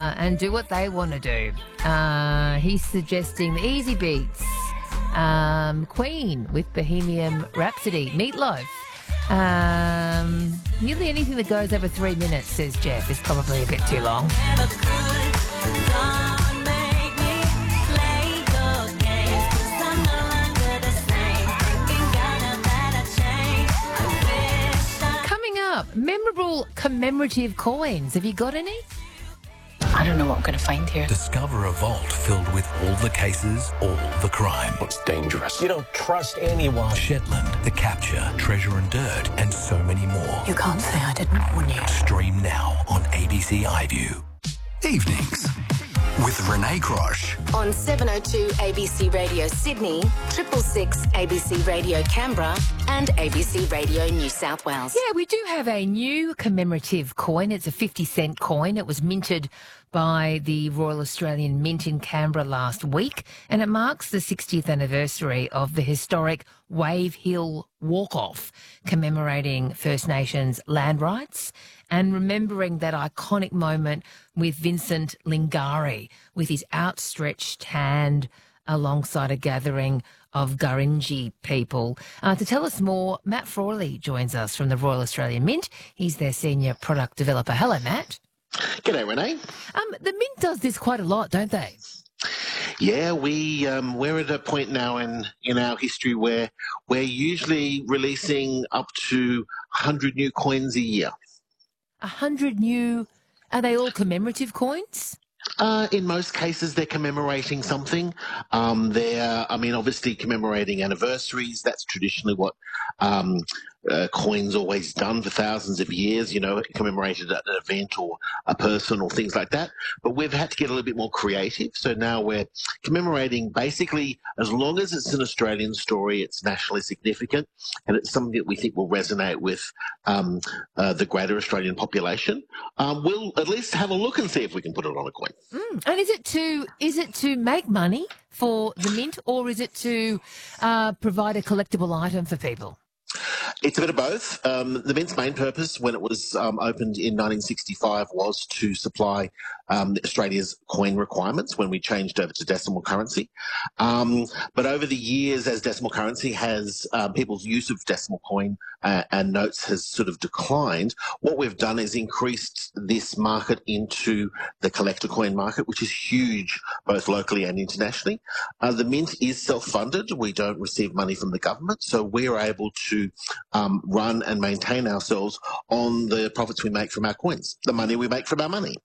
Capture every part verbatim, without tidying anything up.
and do what they want to do. Uh, he's suggesting the Easy Beats, um, Queen with Bohemian Rhapsody, Meatloaf. Um, nearly anything that goes over three minutes, says Jeff, is probably a bit too long. Memorable commemorative coins. Have you got any? I don't know what I'm going to find here. Discover a vault filled with all the cases, all the crime. It's dangerous. You don't trust anyone. Shetland, The Capture, Treasure and Dirt, and so many more. You can't say I didn't warn you. Stream now on A B C iView. Evenings with Renee Grosh. On seven oh two A B C Radio Sydney, triple six A B C Radio Canberra and A B C Radio New South Wales. Yeah, we do have a new commemorative coin. It's a fifty cent coin. It was minted by the Royal Australian Mint in Canberra last week, and it marks the sixtieth anniversary of the historic Wave Hill Walk-Off, commemorating First Nations land rights and remembering that iconic moment with Vincent Lingari with his outstretched hand alongside a gathering of Gurindji people. Uh, to tell us more, Matt Frawley joins us from the Royal Australian Mint. He's their senior product developer. Hello, Matt. G'day, Renee. Um, the Mint does this quite a lot, don't they? Yeah, we um, we're at a point now in, in our history where we're usually releasing up to one hundred new coins a year. A hundred new, are they all commemorative coins? Uh, in most cases, they're commemorating something. Um, they're, I mean, obviously commemorating anniversaries. That's traditionally what um, uh, coins always done for thousands of years, you know, commemorated at an event or a person or things like that. But we've had to get a little bit more creative. So now we're commemorating basically, as long as it's an Australian story, it's nationally significant, and it's something that we think will resonate with um, uh, the greater Australian population. Um, we'll at least have a look and see if we can put it on a coin. Mm. And is it to is it to make money for the Mint, or is it to uh, provide a collectible item for people? It's a bit of both. Um, the Mint's main purpose when it was um, opened in nineteen sixty-five was to supply um, Australia's coin requirements when we changed over to decimal currency. Um, but over the years, as decimal currency has, uh, people's use of decimal coin uh, and notes has sort of declined, what we've done is increased this market into the collector coin market, which is huge both locally and internationally. Uh, the Mint is self-funded. We don't receive money from the government, so we're able to um, run and maintain ourselves on the profits we make from our coins, the money we make from our money.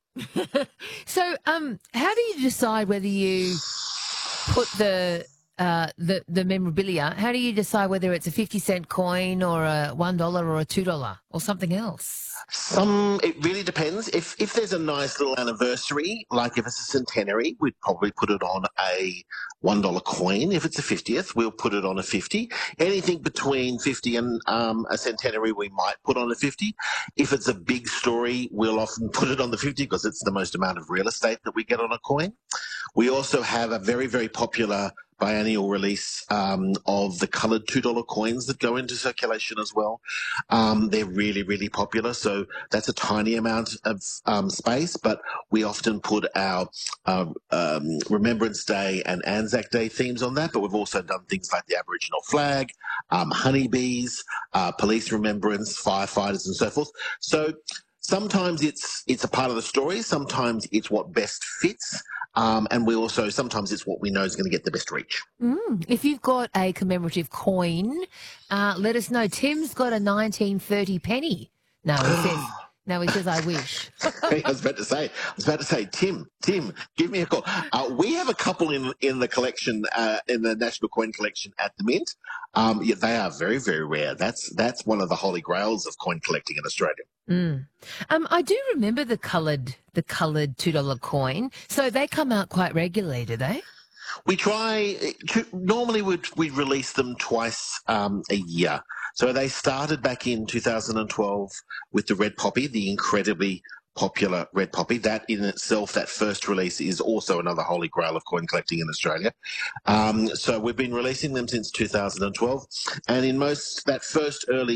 So um, how do you decide whether you put the uh, the the memorabilia? How do you decide whether it's a fifty cent coin or a one dollar or a two dollar or something else? Some, it really depends. If if there's a nice little anniversary, like if it's a centenary, we'd probably put it on a one dollar coin. If it's a fiftieth, we'll put it on a fifty. Anything between fifty and um, a centenary, we might put on a fifty. If it's a big story, we'll often put it on the fifty because it's the most amount of real estate that we get on a coin. We also have a very, very popular biennial release um, of the coloured two dollar coins that go into circulation as well. Um, they're really, really popular. So that's a tiny amount of um, space, but we often put our uh, um, Remembrance Day and Anzac Day themes on that. But we've also done things like the Aboriginal flag, um, honeybees, uh, police remembrance, firefighters and so forth. So sometimes it's it's a part of the story. Sometimes it's what best fits. Um, and we also, sometimes it's what we know is going to get the best reach. Mm. If you've got a commemorative coin, uh, let us know. Tim's got a nineteen thirty penny. No, he says, no, he says, I wish. I was about to say, I was about to say, Tim, Tim, give me a call. Uh, we have a couple in in the collection, uh, in the National Coin Collection at the Mint. Um, yeah, they are very, very rare. That's that's one of the holy grails of coin collecting in Australia. Mm. Um, I do remember the coloured the coloured two dollar coin. So they come out quite regularly, do they? We try, to, normally we'd, we release them twice um, a year. So they started back in two thousand twelve with the Red Poppy, the incredibly popular Red Poppy. That in itself, that first release is also another holy grail of coin collecting in Australia. Um, so we've been releasing them since two thousand twelve. And in most, that first early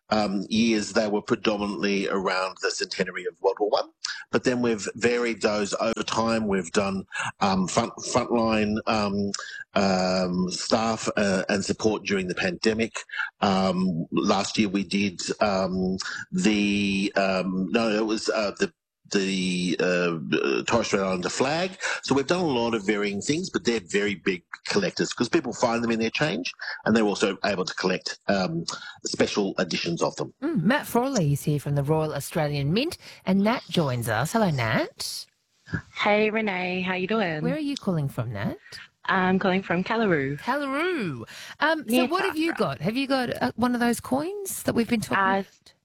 um, years, they were predominantly around the centenary of World War One. But then we've varied those over time. We've done um, front frontline um, um, staff uh, and support during the pandemic. Um, last year we did um, the um, no, it was uh, the the uh, Torres Strait Islander flag. So we've done a lot of varying things, but they're very big collectors because people find them in their change, and they're also able to collect um, special editions of them. Mm, Matt Frawley is here from the Royal Australian Mint, and Nat joins us. Hello, Nat. Hey, Renee. How you doing? Where are you calling from, Nat? I'm calling from Callaroo. Callaroo. Um, so Near what have you got? Have you got uh, one of those coins that we've been talking Uh, about?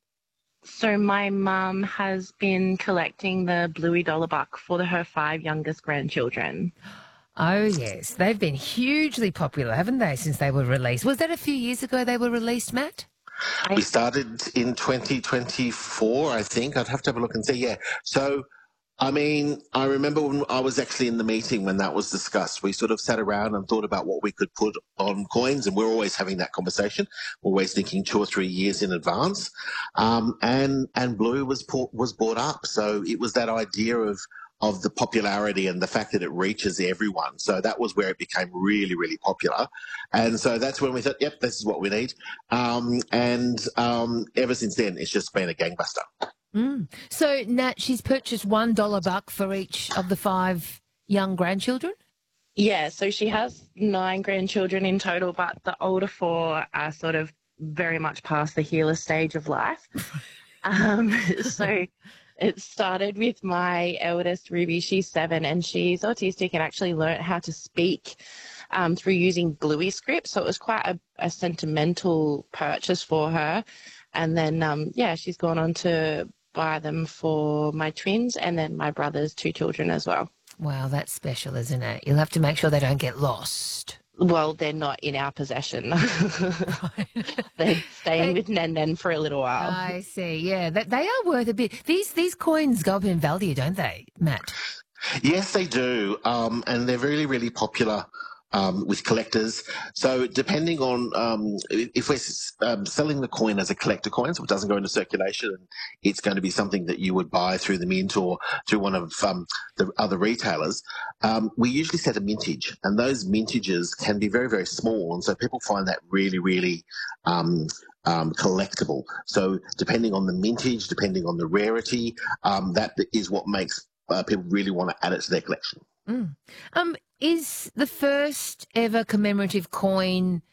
So my mum has been collecting the Bluey Dollar Buck for the, her five youngest grandchildren. Oh, yes. They've been hugely popular, haven't they, since they were released? Was that a few years ago they were released, Matt? I, We started in twenty twenty-four, I think. I'd have to have a look and see. Yeah. So, I mean, I remember when I was actually in the meeting when that was discussed. We sort of sat around and thought about what we could put on coins, and we're always having that conversation. We're always thinking two or three years in advance. Um, and and Blue was put, was brought up, so it was that idea of of the popularity and the fact that it reaches everyone. So that was where it became really, really popular. And so that's when we thought, yep, this is what we need. Um, and um, ever since then, it's just been a gangbuster. Mm. So, Nat, she's purchased one dollar buck for each of the five young grandchildren? yeah, so she has nine grandchildren in total, but the older four are sort of very much past the healer stage of life. um, so it started with my eldest, Ruby. She's seven, and she's autistic and actually learnt how to speak um, through using Bluey script. So it was quite a, a sentimental purchase for her. And then, um, yeah, she's gone on to buy them for my twins and then my brother's two children as well. Wow, that's special, isn't it? You'll have to make sure they don't get lost. Well, they're not in our possession. They're staying with Nen Nen for a little while. I see, yeah. That, they are worth a bit. These these coins go up in value, don't they, Matt? Yes, they do. Um, and they're really, really popular um, with collectors. So depending on um, if we're um, selling the coin as a collector coin, so it doesn't go into circulation, and it's going to be something that you would buy through the mint or through one of um, the other retailers, um, we usually set a mintage, and those mintages can be very, very small, and so people find that really, really um, um, collectible. So depending on the mintage, depending on the rarity, um, that is what makes uh, people really want to add it to their collection. Mm. Um, is the first ever commemorative coin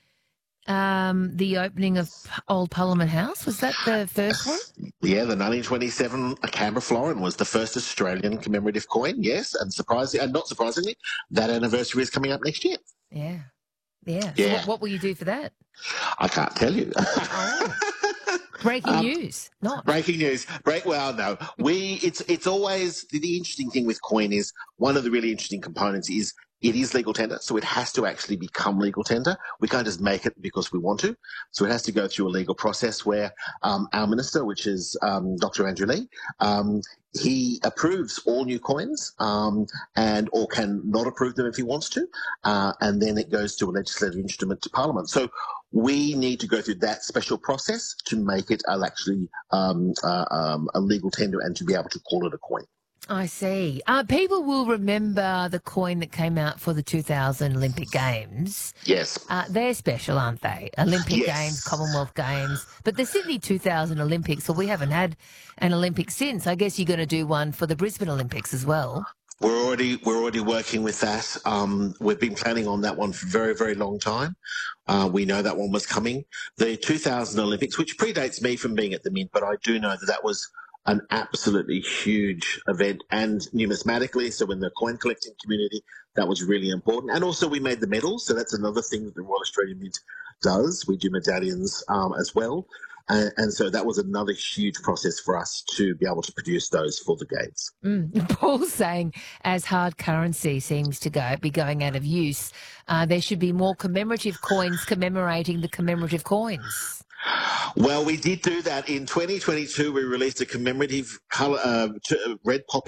um, the opening of Old Parliament House? Was that the first one? Yeah, the nineteen twenty-seven Canberra florin was the first Australian commemorative coin, yes, and surprisingly, and not surprisingly, that anniversary is coming up next year. Yeah. Yeah. Yeah. So what, what will you do for that? I can't tell you. Oh. Breaking Um, news. Not. Breaking news. Break. Well, no. We. It's. It's always the, the interesting thing with coin is one of the really interesting components is it is legal tender, so it has to actually become legal tender. We can't just make it because we want to. So it has to go through a legal process where um, our minister, which is um, Doctor Andrew Lee, um, he approves all new coins um, and or can not approve them if he wants to, uh, and then it goes to a legislative instrument to Parliament. So we need to go through that special process to make it a, actually um, uh, um, a legal tender and to be able to call it a coin. I see. Uh, people will remember the coin that came out for the two thousand Olympic Games. Yes. Uh, they're special, aren't they? Olympic Yes. Games, Commonwealth Games. But the Sydney two thousand Olympics, well, we haven't had an Olympic since. I guess you're going to do one for the Brisbane Olympics as well. We're already we're already working with that. Um, we've been planning on that one for a very, very long time. Uh, we know that one was coming. The two thousand Olympics, which predates me from being at the Mint, but I do know that that was an absolutely huge event, and numismatically, so in the coin collecting community, that was really important. And also we made the medals, so that's another thing that the Royal Australian Mint does. We do medallions um, as well. And, and so that was another huge process for us to be able to produce those for the Games. Mm. Paul's saying as hard currency seems to go be going out of use, uh, there should be more commemorative coins commemorating the commemorative coins. Well, we did do that in twenty twenty-two. We released a commemorative colour, uh, t- red poppy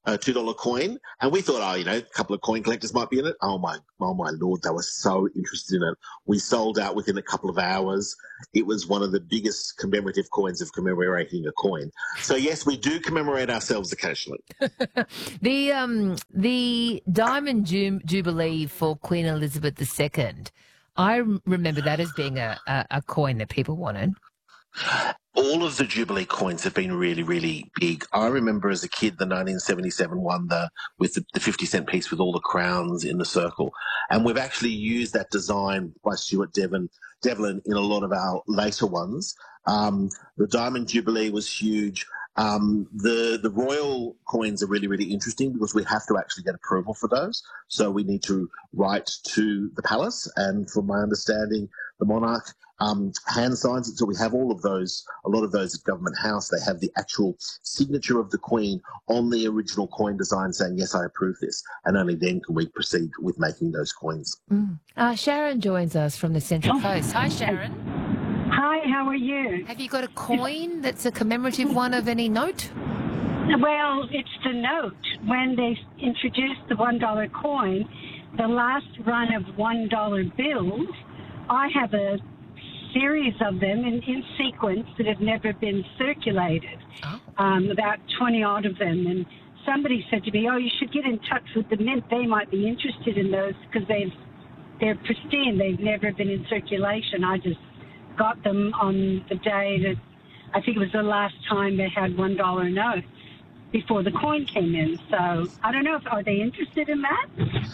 a two dollar coin, and we thought, oh, you know, a couple of coin collectors might be in it. Oh my, oh my lord, they were so interested in it. We sold out within a couple of hours. It was one of the biggest commemorative coins of commemorating a coin. So yes, we do commemorate ourselves occasionally. the um the Diamond Ju- Jubilee for Queen Elizabeth the Second, I remember that as being a, a, a coin that people wanted. All of the Jubilee coins have been really, really big. I remember as a kid the nineteen seventy-seven one the, with the, the fifty cent piece with all the crowns in the circle. And we've actually used that design by Stuart Devon, Devlin in a lot of our later ones. Um, the Diamond Jubilee was huge. Um, the, the royal coins are really, really interesting because we have to actually get approval for those. So we need to write to the palace. And from my understanding, the monarch um, hand signs it. So we have all of those, a lot of those at Government House. They have the actual signature of the Queen on the original coin design saying, yes, I approve this. And only then can we proceed with making those coins. Mm. Uh, Sharon joins us from the Central Coast. Hi, Sharon. Hi, how are you? Have you got a coin that's a commemorative one of any note? Well, it's the note. When they introduced the one dollar coin, the last run of one dollar bills, I have a series of them in, in sequence that have never been circulated, oh. um, about twenty odd of them. And somebody said to me, oh, you should get in touch with the Mint. They might be interested in those because they've, they're pristine. They've never been in circulation. I just got them on the day that I think it was the last time they had one dollar notes before the coin came in. So I don't know if are they interested in that?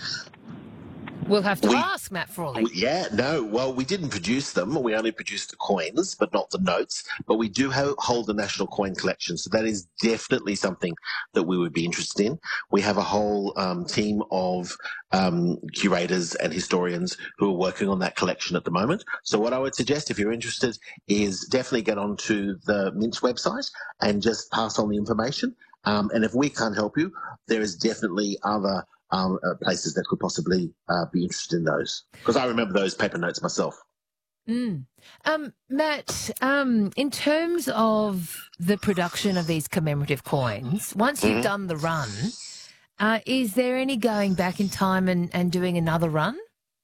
We'll have to we, ask Matt Frawley. Yeah, no. Well, we didn't produce them. We only produced the coins, but not the notes. But we do have, hold the National Coin Collection, so that is definitely something that we would be interested in. We have a whole um, team of um, curators and historians who are working on that collection at the moment. So what I would suggest, if you're interested, is definitely get onto the Mint's website and just pass on the information. Um, and if we can't help you, there is definitely other Um, uh, places that could possibly uh, be interested in those. Because I remember those paper notes myself. Mm. Um, Matt, um, in terms of the production of these commemorative coins, once you've mm-hmm. done the run, uh, is there any going back in time and, and doing another run?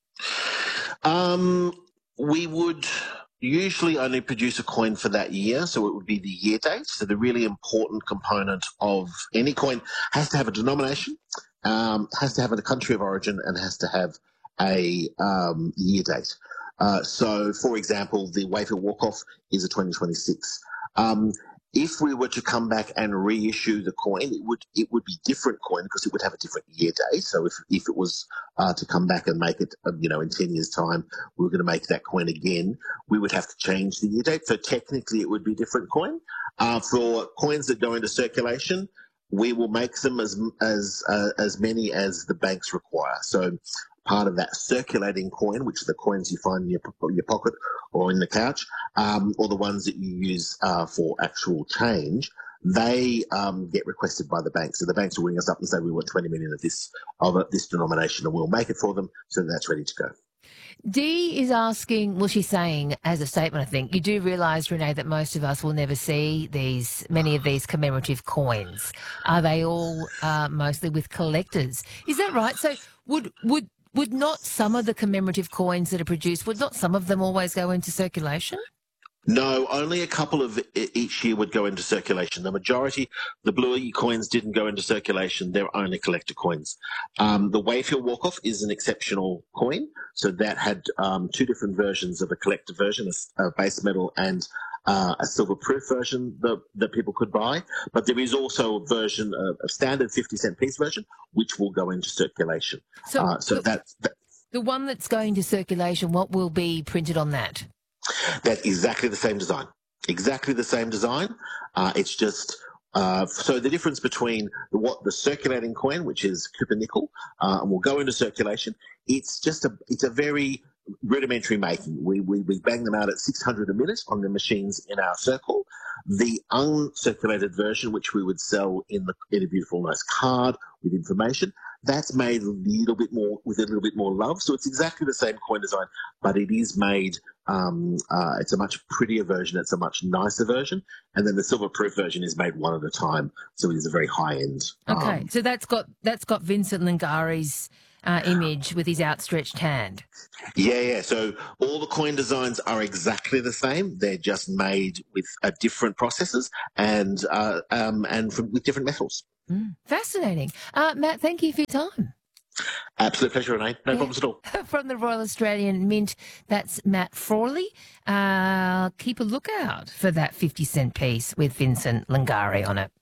Um, we would usually only produce a coin for that year, so it would be the year date. So the really important component of any coin has to have a denomination, Um, has to have a country of origin, and has to have a um, year date. Uh, so, for example, the Wayfield Walk-Off is a twenty twenty-six. Um, if we were to come back and reissue the coin, it would it would be different coin because it would have a different year date. So, if if it was uh, to come back and make it, uh, you know, in ten years' time, we were going to make that coin again, we would have to change the year date. So, technically, it would be a different coin. Uh, for coins that go into circulation, we will make them as as uh, as many as the banks require. So part of that circulating coin, which are the coins you find in your, your pocket or in the couch, um, or the ones that you use uh, for actual change, they um, get requested by the banks. So the banks will ring us up and say, we want twenty million of this of this denomination, and we'll make it for them so that that's ready to go. Dee is asking, well, she's saying as a statement, I think, you do realise, Renee, that most of us will never see these, many of these commemorative coins. Are they all uh, mostly with collectors? Is that right? So would would would not some of the commemorative coins that are produced, would not some of them always go into circulation? No, only a couple of each year would go into circulation. The majority, the Bluey coins didn't go into circulation. They're only collector coins. Um, the Wayfield Walk-Off is an exceptional coin. So that had um, two different versions of a collector version, a, a base metal and uh, a silver proof version that, that people could buy. But there is also a version, uh, a standard fifty cent piece version, which will go into circulation. So, uh, so the, that, that the one that's going to circulation, what will be printed on that? That's exactly the same design. Exactly the same design. Uh, it's just uh, so the difference between the, what the circulating coin, which is copper nickel, uh, and will go into circulation. It's just a it's a very rudimentary making. We we we bang them out at six hundred a minute on the machines in our circle. The uncirculated version, which we would sell in the in a beautiful nice card with information, That's made a little bit more with a little bit more love. So it's exactly the same coin design, but it is made. Um, uh, it's a much prettier version. It's a much nicer version, and then the silver-proof version is made one at a time. So it is a very high-end. Okay, Um, so that's got that's got Vincent Lingari's uh, image with his outstretched hand. yeah, yeah. So all the coin designs are exactly the same. They're just made with uh, different processes and uh, um, and from, with different metals. Mm, fascinating. Uh, Matt, thank you for your time. Absolute pleasure, Renee. No Yeah. problems at all. From the Royal Australian Mint, that's Matt Frawley. Uh, keep a lookout for that fifty cent piece with Vincent Lingari on it.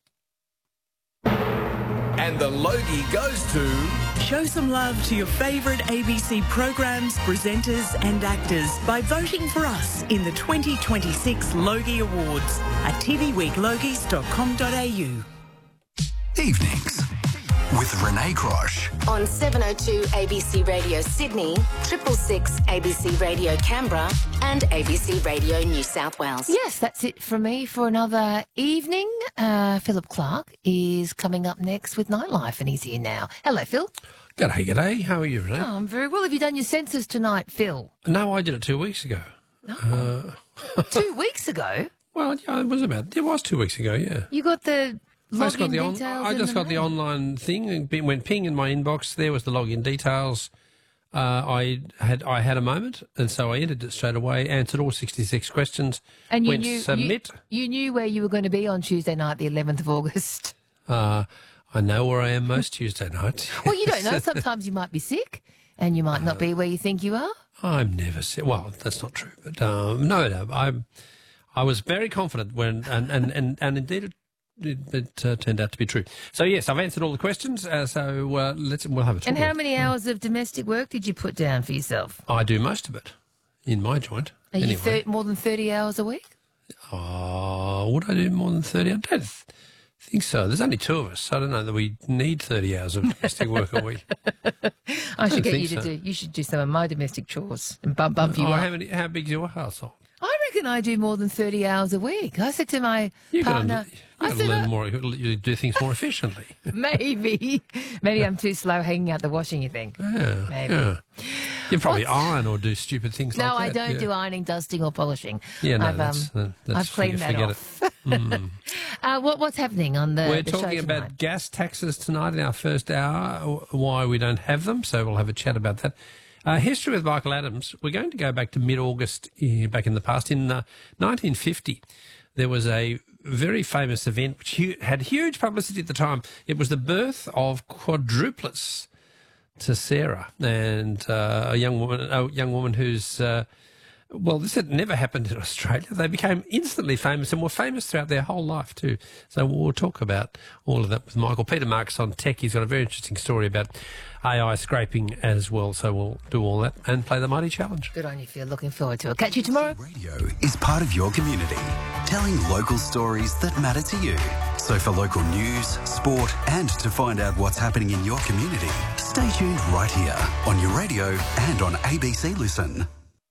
And the Logie goes to... Show some love to your favourite A B C programs, presenters and actors by voting for us in the twenty twenty-six Logie Awards at t v week logies dot com dot a u. Evenings with Renee Crosh. On seven oh two A B C Radio Sydney, triple six A B C Radio Canberra and A B C Radio New South Wales. Yes, that's it from me for another evening. Uh, Philip Clark is coming up next with Nightlife, and he's here now. Hello, Phil. G'day, g'day. How are you, Renee? Oh, I'm very well. Have you done your census tonight, Phil? No, I did it two weeks ago. Oh. Uh, Two weeks ago? well, yeah, it was about, it was two weeks ago, yeah. You got the I just got login the, on, details I in just the got the mail? online thing and be- went ping in my inbox. There was the login details. Uh, I had I had a moment, and so I entered it straight away, answered all sixty-six questions, And you went knew, submit. You, you knew where you were going to be on Tuesday night, the eleventh of August. Uh, I know where I am most Tuesday night. Well, you don't know. Sometimes you might be sick and you might not be where you think you are. I'm never sick. Well, that's not true. But um, no, no, I I was very confident when, and, and, and, and indeed it, it, it uh, turned out to be true. So, yes, I've answered all the questions. Uh, so uh, let's we'll have a talk. And how about many it. hours of domestic work did you put down for yourself? I do most of it in my joint. Are you anyway. thir- more than thirty hours a week? Oh, would I do more than thirty? I don't th- think so. There's only two of us. I don't know that we need thirty hours of domestic work a week. I should don't get you think to so. do. You should do some of my domestic chores and bump bump you Oh, up. how, many, how big's your household? I reckon I do more than thirty hours a week. I said to my You've got partner, to, I you've got to said, learn uh, more. You do things more efficiently. maybe, maybe I'm too slow hanging out the washing. You think? Yeah, Maybe. yeah. You probably What's- iron or do stupid things No, like I that. don't yeah. do ironing, dusting, or polishing. Yeah, no, I've, that's, um, uh, that's I've cleaned forget, that forget off. It. Mm. uh, what, what's happening on the? We're the show talking about tonight? gas taxes tonight in our first hour, why we don't have them, so we'll have a chat about that. Uh, history with Michael Adams. We're going to go back to mid-August, uh, back in the past. In uh, nineteen fifty, there was a very famous event which hu- had huge publicity at the time. It was the birth of quadruplets to Sarah, and uh, a young woman, a young woman who's uh, well, this had never happened in Australia. They became instantly famous and were famous throughout their whole life too. So we'll talk about all of that with Michael. Peter Marks on tech. He's got a very interesting story about A I scraping as well. So we'll do all that and play the Mighty Challenge. Good on you, Phil. Looking forward to it. Catch you tomorrow. Radio is part of your community, telling local stories that matter to you. So for local news, sport, and to find out what's happening in your community, stay tuned right here on your radio and on A B C Listen.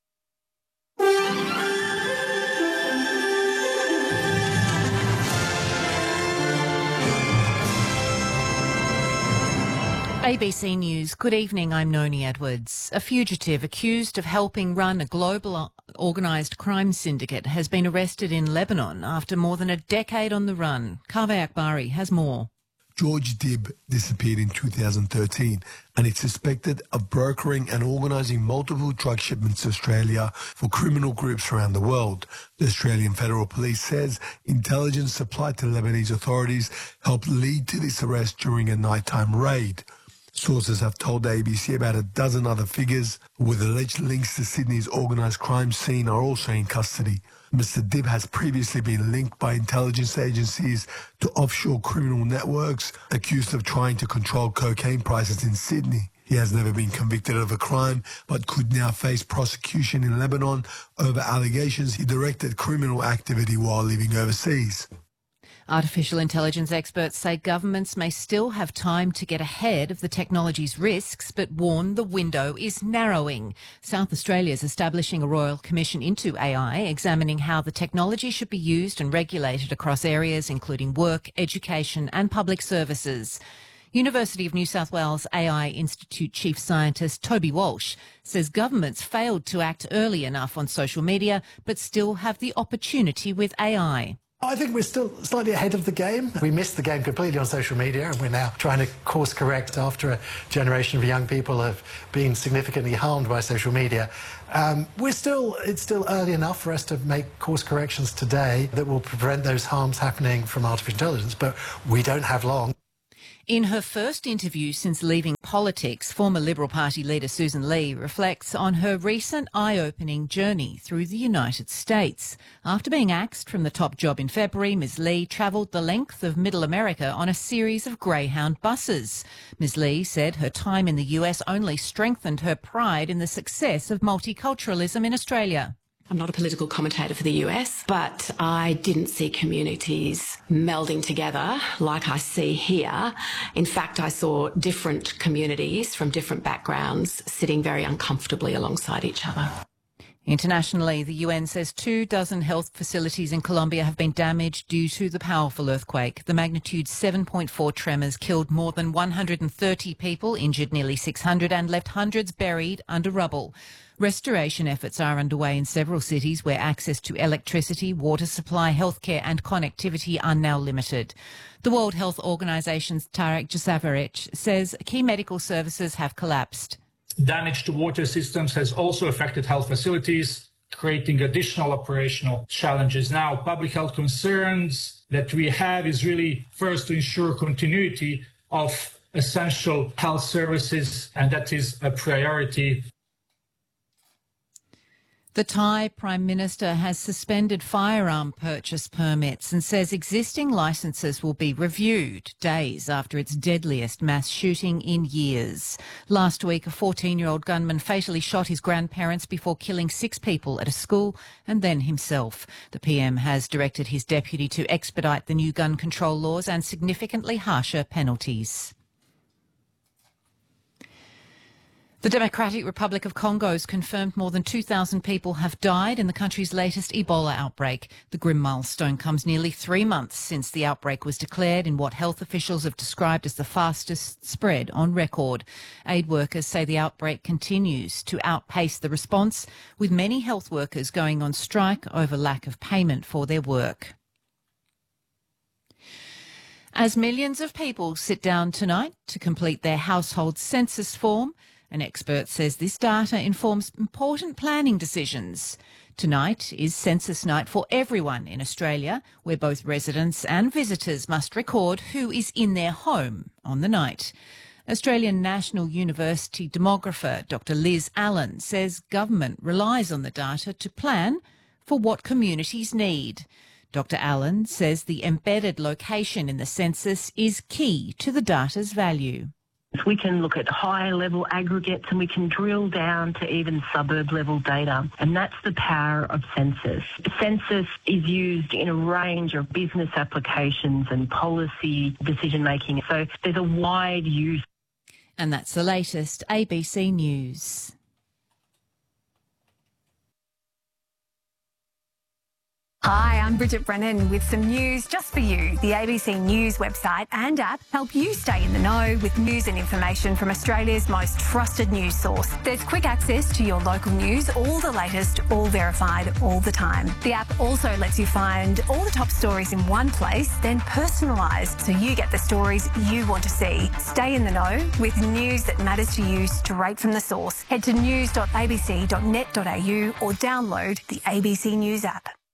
A B C News. Good evening, I'm Noni Edwards. A fugitive accused of helping run a global organised crime syndicate has been arrested in Lebanon after more than a decade on the run. Kaveh Akbari has more. George Dibb disappeared in two thousand thirteen and is suspected of brokering and organising multiple drug shipments to Australia for criminal groups around the world. The Australian Federal Police says intelligence supplied to Lebanese authorities helped lead to this arrest during a nighttime raid. Sources have told the A B C about a dozen other figures with alleged links to Sydney's organised crime scene are also in custody. Mister Dibb has previously been linked by intelligence agencies to offshore criminal networks accused of trying to control cocaine prices in Sydney. He has never been convicted of a crime, but could now face prosecution in Lebanon over allegations he directed criminal activity while living overseas. Artificial intelligence experts say governments may still have time to get ahead of the technology's risks, but warn the window is narrowing. South Australia is establishing a royal commission into A I, examining how the technology should be used and regulated across areas including work, education and public services. University of New South Wales A I Institute Chief Scientist Toby Walsh says governments failed to act early enough on social media but still have the opportunity with A I. I think we're still slightly ahead of the game. We missed the game completely on social media, and we're now trying to course correct after a generation of young people have been significantly harmed by social media. Um, we're still, it's still early enough for us to make course corrections today that will prevent those harms happening from artificial intelligence, but we don't have long. In her first interview since leaving politics, former Liberal Party leader Susan Lee reflects on her recent eye-opening journey through the United States. After being axed from the top job in February, Ms Lee travelled the length of Middle America on a series of Greyhound buses. Ms Lee said her time in the U S only strengthened her pride in the success of multiculturalism in Australia. I'm not a political commentator for the U S, but I didn't see communities melding together like I see here. In fact, I saw different communities from different backgrounds sitting very uncomfortably alongside each other. Internationally, the U N says two dozen health facilities in Colombia have been damaged due to the powerful earthquake. The magnitude seven point four tremors killed more than one hundred thirty people, injured nearly six hundred, and left hundreds buried under rubble. Restoration efforts are underway in several cities where access to electricity, water supply, healthcare and connectivity are now limited. The World Health Organisation's Tarek Jasavarich says key medical services have collapsed. Damage to water systems has also affected health facilities, creating additional operational challenges. Now, public health concerns that we have is really first to ensure continuity of essential health services, and that is a priority. The Thai Prime Minister has suspended firearm purchase permits and says existing licences will be reviewed days after its deadliest mass shooting in years. Last week, a fourteen-year-old gunman fatally shot his grandparents before killing six people at a school and then himself. The P M has directed his deputy to expedite the new gun control laws and significantly harsher penalties. The Democratic Republic of Congo has confirmed more than two thousand people have died in the country's latest Ebola outbreak. The grim milestone comes nearly three months since the outbreak was declared in what health officials have described as the fastest spread on record. Aid workers say the outbreak continues to outpace the response, with many health workers going on strike over lack of payment for their work. As millions of people sit down tonight to complete their household census form, an expert says this data informs important planning decisions. Tonight is census night for everyone in Australia, where both residents and visitors must record who is in their home on the night. Australian National University demographer Doctor Liz Allen says government relies on the data to plan for what communities need. Doctor Allen says the embedded location in the census is key to the data's value. We can look at high-level aggregates and we can drill down to even suburb-level data, and that's the power of census. Census is used in a range of business applications and policy decision-making, so there's a wide use. And that's the latest A B C News. Hi, I'm Bridget Brennan with some news just for you. The A B C News website and app help you stay in the know with news and information from Australia's most trusted news source. There's quick access to your local news, all the latest, all verified, all the time. The app also lets you find all the top stories in one place, then personalised so you get the stories you want to see. Stay in the know with news that matters to you straight from the source. Head to news dot a b c dot net dot a u or download the A B C News app.